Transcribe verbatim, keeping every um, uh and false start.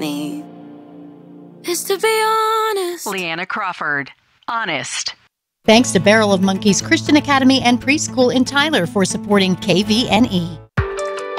me is to be honest. Leanna Crawford, Honest. Thanks to Barrel of Monkeys Christian Academy and Preschool in Tyler for supporting K V N E.